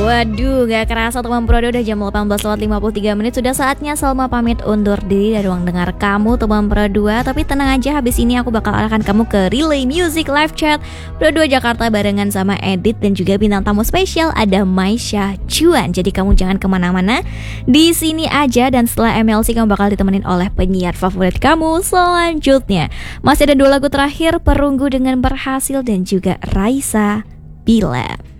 Waduh, gak kerasa teman Prodo udah jam 18:53. Sudah saatnya Salma pamit undur diri dari ruang dengar kamu teman Pro 2. Tapi tenang aja, habis ini aku bakal arahkan kamu ke Relay Music Live Chat Pro 2 Jakarta barengan sama Edit dan juga bintang tamu spesial ada Maisha Chuan. Jadi kamu jangan kemana-mana, di sini aja. Dan setelah MLC kamu bakal ditemenin oleh penyiar favorit kamu selanjutnya. Masih ada 2 lagu terakhir, Perunggu dengan Berhasil dan juga Raisa Bila.